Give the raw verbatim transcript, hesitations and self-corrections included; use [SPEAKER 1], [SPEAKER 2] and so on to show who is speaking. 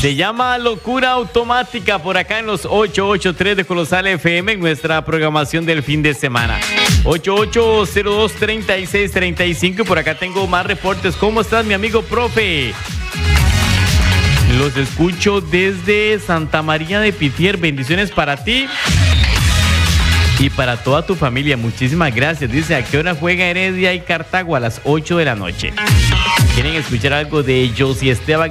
[SPEAKER 1] Se llama Locura Automática por acá en los ochocientos ochenta y tres de Colosal F M en nuestra programación del fin de semana. ocho ocho cero dos, tres seis tres cinco. Por acá tengo más reportes. ¿Cómo estás, mi amigo profe? Los escucho desde Santa María de Pitier. Bendiciones para ti y para toda tu familia. Muchísimas gracias. Dice, ¿a qué hora juega Heredia y Cartago? A las ocho de la noche. ¿Quieren escuchar algo de Josie Esteban